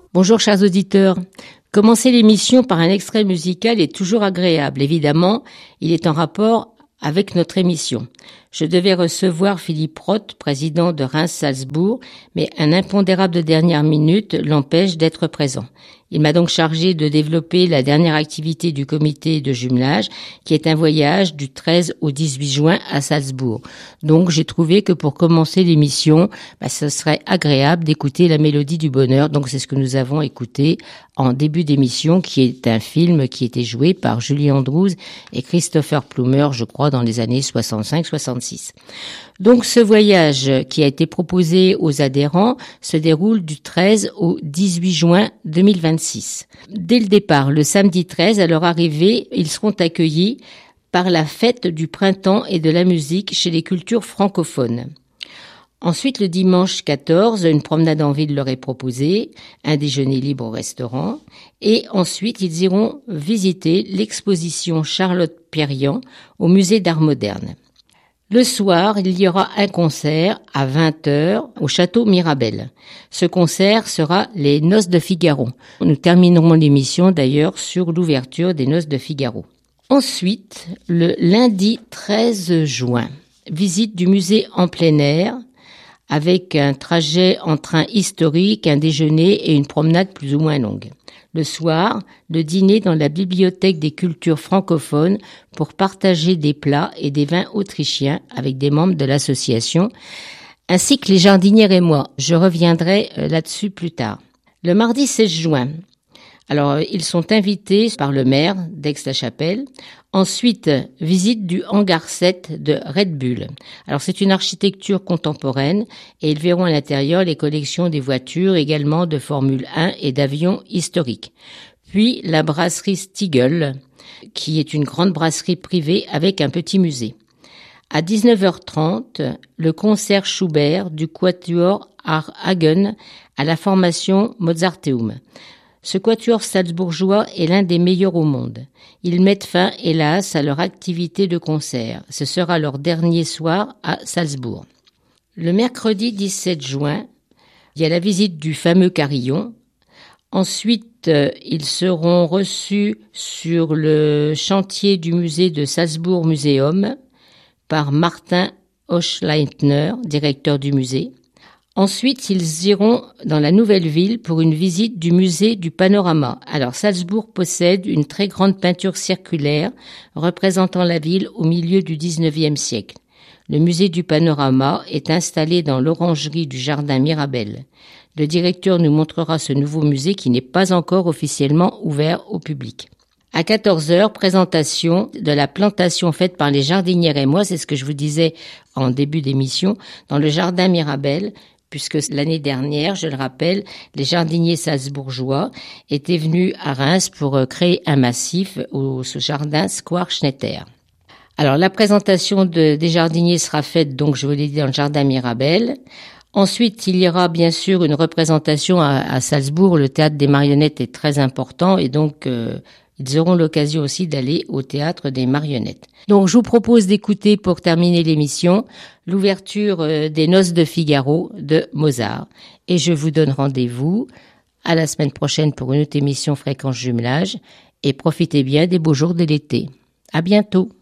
Bonjour chers auditeurs. Commencer l'émission par un extrait musical est toujours agréable. Évidemment, il est en rapport avec notre émission. Je devais recevoir Philippe Roth, président de Reims-Salzbourg, mais un impondérable de dernière minute l'empêche d'être présent. Il m'a donc chargé de développer la dernière activité du comité de jumelage, qui est un voyage du 13 au 18 juin à Salzbourg. Donc j'ai trouvé que pour commencer l'émission, ce serait agréable d'écouter la mélodie du bonheur. Donc c'est ce que nous avons écouté en début d'émission, qui est un film qui était joué par Julie Andrews et Christopher Plummer, je crois, dans les années 65-66. Donc ce voyage qui a été proposé aux adhérents se déroule du 13 au 18 juin 2026. Dès le départ, le samedi 13, à leur arrivée, ils seront accueillis par la fête du printemps et de la musique chez les cultures francophones. Ensuite, le dimanche 14, une promenade en ville leur est proposée, un déjeuner libre au restaurant, et ensuite ils iront visiter l'exposition Charlotte Perriand au musée d'art moderne. Le soir, il y aura un concert à 20h au château Mirabel. Ce concert sera les Noces de Figaro. Nous terminerons l'émission d'ailleurs sur l'ouverture des Noces de Figaro. Ensuite, le lundi 13 juin, visite du musée en plein air avec un trajet en train historique, un déjeuner et une promenade plus ou moins longue. Le soir, le dîner dans la bibliothèque des cultures francophones pour partager des plats et des vins autrichiens avec des membres de l'association, ainsi que les jardinières et moi. Je reviendrai là-dessus plus tard. Le mardi 16 juin, alors ils sont invités par le maire d'Aix-la-Chapelle. Ensuite, visite du hangar 7 de Red Bull. Alors c'est une architecture contemporaine et ils verront à l'intérieur les collections des voitures, également de Formule 1 et d'avions historiques. Puis la brasserie Stiegel, qui est une grande brasserie privée avec un petit musée. À 19h30, le concert Schubert du Quatuor Art Hagen à la formation Mozarteum. Ce quatuor salzbourgeois est l'un des meilleurs au monde. Ils mettent fin, hélas, à leur activité de concert. Ce sera leur dernier soir à Salzbourg. Le mercredi 17 juin, il y a la visite du fameux carillon. Ensuite, ils seront reçus sur le chantier du musée de Salzbourg Museum par Martin Hochleitner, directeur du musée. Ensuite, ils iront dans la nouvelle ville pour une visite du musée du panorama. Alors, Salzbourg possède une très grande peinture circulaire représentant la ville au milieu du 19e siècle. Le musée du panorama est installé dans l'orangerie du jardin Mirabel. Le directeur nous montrera ce nouveau musée qui n'est pas encore officiellement ouvert au public. À 14h, présentation de la plantation faite par les jardinières et moi, c'est ce que je vous disais en début d'émission, dans le jardin Mirabel, puisque l'année dernière, je le rappelle, les jardiniers salzbourgeois étaient venus à Reims pour créer un massif au jardin Square Schnetter. Alors, la présentation des jardiniers sera faite, donc, je vous l'ai dit, dans le jardin Mirabel. Ensuite, il y aura bien sûr une représentation à Salzbourg. Le théâtre des marionnettes est très important et donc ils auront l'occasion aussi d'aller au théâtre des marionnettes. Donc, je vous propose d'écouter, pour terminer l'émission, l'ouverture des Noces de Figaro de Mozart. Et je vous donne rendez-vous à la semaine prochaine pour une autre émission Fréquence Jumelage. Et profitez bien des beaux jours de l'été. À bientôt.